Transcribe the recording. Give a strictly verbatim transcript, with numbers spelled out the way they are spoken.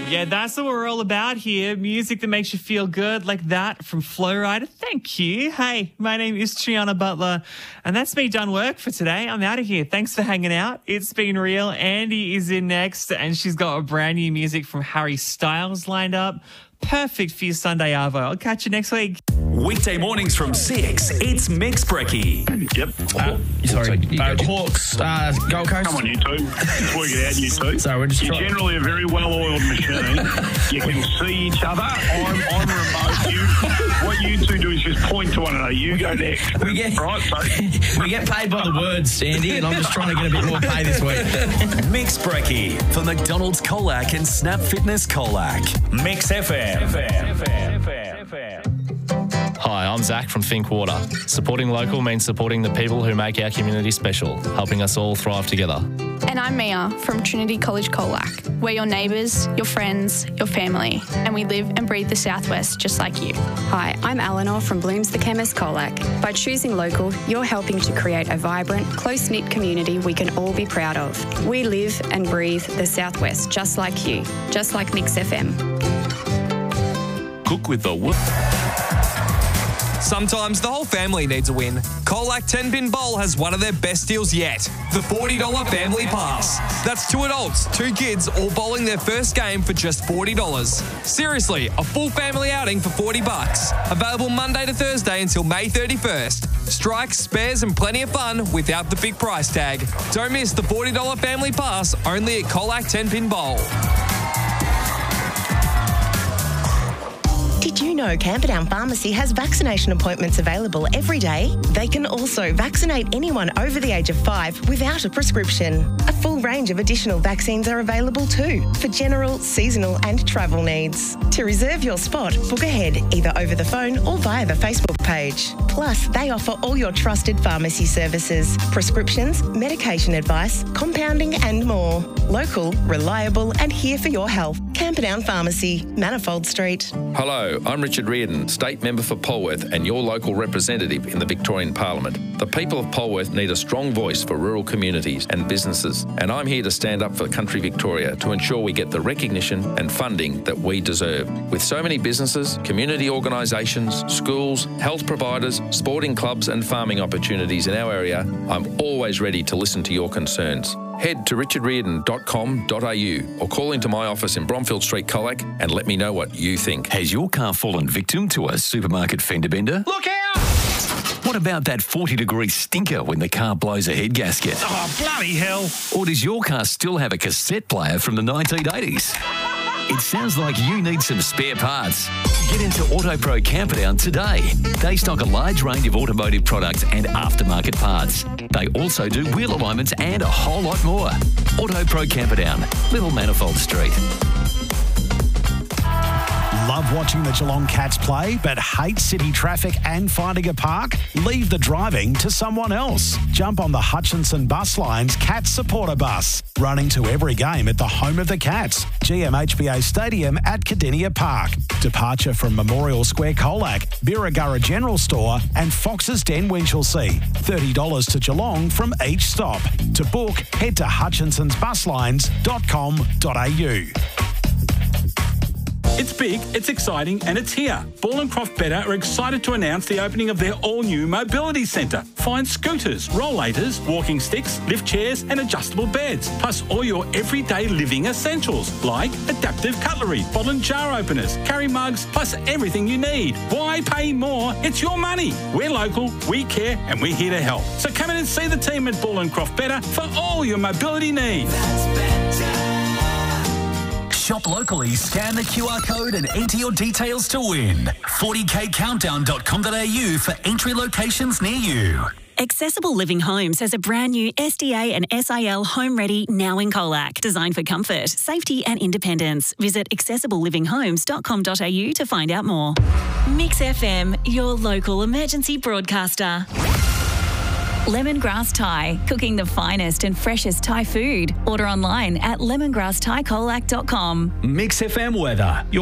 Yeah, that's what we're all about here. Music that makes you feel good, like that from Flow Rider. Thank you. Hey, my name is Triana Butler, and that's me done work for today. I'm out of here. Thanks for hanging out. It's been real. Andy is in next, and she's got a brand new music from Harry Styles lined up. Perfect for your Sunday Arvo. I'll catch you next week. Weekday mornings from six, it's Mix Brekkie. Yep. Uh, sorry, uh, Hawks, uh, Gold Coast. Come on, you two. Work it out, you two. So we're just You're trying. generally a very well-oiled machine. You can see each other. I'm, I'm remote. You, what you two do is just point to one another. You go next. We get, right, so. we get paid by the words, Andy, and I'm just trying to get a bit more pay this week. Mix Brekkie for McDonald's Colac and Snap Fitness Colac. Mix F M. Hi, I'm Zach from Think Water. Supporting local means supporting the people who make our community special, helping us all thrive together. And I'm Mia from Trinity College Colac. We're your neighbours, your friends, your family, and we live and breathe the Southwest just like you. Hi, I'm Eleanor from Blooms the Chemist Colac. By choosing local, you're helping to create a vibrant, close-knit community we can all be proud of. We live and breathe the Southwest just like you, just like Mix F M. Cook with the whoop. Sometimes the whole family needs a win. Colac ten pin Bowl has one of their best deals yet. The forty dollars Family Pass. That's two adults, two kids, all bowling their first game for just forty dollars. Seriously, a full family outing for forty bucks. Available Monday to Thursday until May thirty-first. Strikes, spares and plenty of fun without the big price tag. Don't miss the forty dollars Family Pass only at Colac ten pin Bowl. Did you know Camperdown Pharmacy has vaccination appointments available every day? They can also vaccinate anyone over the age of five without a prescription. A full range of additional vaccines are available too for general, seasonal and travel needs. To reserve your spot, book ahead either over the phone or via the Facebook page. Plus, they offer all your trusted pharmacy services, prescriptions, medication advice, compounding and more. Local, reliable and here for your health. Camperdown Pharmacy, Manifold Street. Hello, I'm Richard Reardon, State Member for Polworth and your local representative in the Victorian Parliament. The people of Polworth need a strong voice for rural communities and businesses, and I'm here to stand up for country Victoria to ensure we get the recognition and funding that we deserve. With so many businesses, community organisations, schools, health providers, sporting clubs and farming opportunities in our area, I'm always ready to listen to your concerns. Head to richard reardon dot com dot a u or call into my office in Bromfield Street, Colac, and let me know what you think. Has your car fallen victim to a supermarket fender bender? Look out! What about that forty degree stinker when the car blows a head gasket? Oh, bloody hell. Or does your car still have a cassette player from the nineteen eighties? It sounds like you need some spare parts. Get into AutoPro Camperdown today. They stock a large range of automotive products and aftermarket parts. They also do wheel alignments and a whole lot more. AutoPro Camperdown, Little Manifold Street. Love watching the Geelong Cats play, but hate city traffic and finding a park? Leave the driving to someone else. Jump on the Hutchinson Bus Line's Cats Supporter Bus, running to every game at the home of the Cats, G M H B A Stadium at Cardinia Park. Departure from Memorial Square Colac, Birregurra General Store and Fox's Den Winchelsea. thirty dollars to Geelong from each stop. To book, head to hutchinsons bus lines dot com dot a u. It's big, it's exciting, and it's here. Ball and Croft Better are excited to announce the opening of their all-new mobility centre. Find scooters, rollators, walking sticks, lift chairs and adjustable beds, plus all your everyday living essentials like adaptive cutlery, bottle and jar openers, carry mugs, plus everything you need. Why pay more? It's your money. We're local, we care, and we're here to help. So come in and see the team at Ball and Croft Better for all your mobility needs. Shop locally, scan the Q R code and enter your details to win. forty k countdown dot com dot a u for entry locations near you. Accessible Living Homes has a brand new S D A and S I L Home Ready now in Colac, designed for comfort, safety and independence. Visit accessible living homes dot com dot a u to find out more. Mix F M, your local emergency broadcaster. Lemongrass Thai, cooking the finest and freshest Thai food. Order online at lemongrass thai colac dot com. Mix F M weather. Your